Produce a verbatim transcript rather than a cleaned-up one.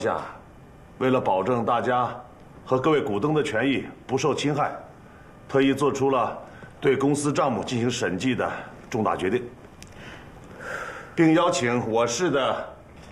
下，为了保证大家和各位股东的权益不受侵害，特意做出了对公司账目进行审计的重大决定，并邀请我市的